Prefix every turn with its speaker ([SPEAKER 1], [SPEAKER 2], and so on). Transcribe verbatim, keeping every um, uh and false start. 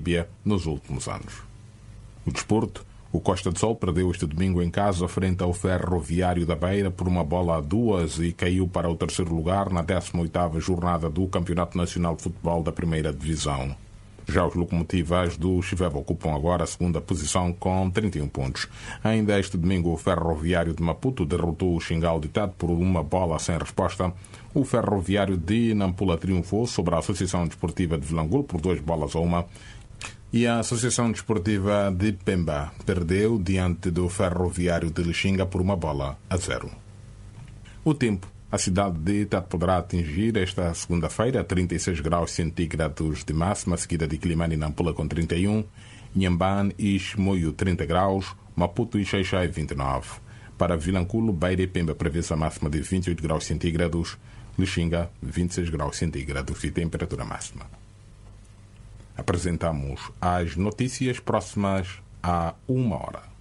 [SPEAKER 1] Namíbia nos últimos anos. O desporto. O Costa do Sol perdeu este domingo em casa frente ao Ferroviário da Beira por uma bola a duas e caiu para o terceiro lugar na décima oitava jornada do Campeonato Nacional de Futebol da Primeira Divisão. Já os Locomotivas do Chiveva ocupam agora a segunda posição com trinta e um pontos. Ainda este domingo o Ferroviário de Maputo derrotou o Xingal Ditado por uma bola sem resposta. O Ferroviário de Nampula triunfou sobre a Associação Desportiva de Vilangulo por duas bolas a uma. E a Associação Desportiva de Pemba perdeu diante do Ferroviário de Lixinga por uma bola a zero. O tempo. A cidade de Tete poderá atingir esta segunda-feira trinta e seis graus centígrados de máxima, seguida de Quilimane e Nampula com trinta e um, Inhambane e Chimoio trinta graus, Maputo e Xai-Xai vinte e nove. Para Vilanculo, Beira e Pemba prevê-se a máxima de vinte e oito graus centígrados, Lixinga vinte e seis graus centígrados de temperatura máxima. Apresentamos as notícias próximas a uma hora.